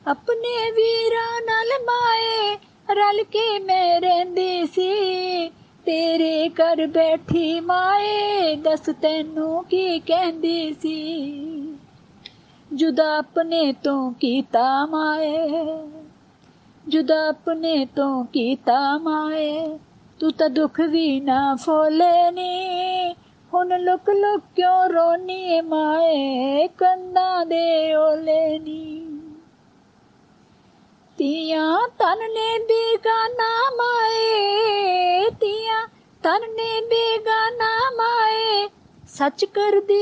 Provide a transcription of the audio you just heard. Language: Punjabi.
ਆਪਣੇ ਵੀਰਾਂ ਨਾਲ ਮਾਏ ਰਲ ਕੇ ਮੈਂ ਰਹਿੰਦੀ ਸੀ। ਤੇਰੇ ਘਰ ਬੈਠੀ ਮਾਏ ਦੱਸ ਤੈਨੂੰ ਕੀ ਕਹਿੰਦੀ ਸੀ। ਜੁਦਾ ਆਪਣੇ ਤੋਂ ਕੀਤਾ ਮਾਏ, ਜੁਦਾ ਆਪਣੇ ਤੋਂ ਕੀਤਾ ਮਾਏ, ਤੂੰ ਤਾਂ ਦੁੱਖ ਵੀ ਨਾ ਫੋਲੇ ਨੀ। ਹੁਣ ਲੁਕ ਲੁਕ ਕਿਉਂ ਰੋਨੀ ਮਾਏ ਕੰਧਾਂ ਦੇ ਓਲੇ ਨੀ। ਧੀਆਂ ਧਨ ਨੇ ਬੇਗਾਨਾ ਮਾਏ, ਧੀਆਂ ਧਨ ਨੇ ਬੇਗਾਨਾ ਮਾਏ, ਸੱਚ ਕਰਦੀ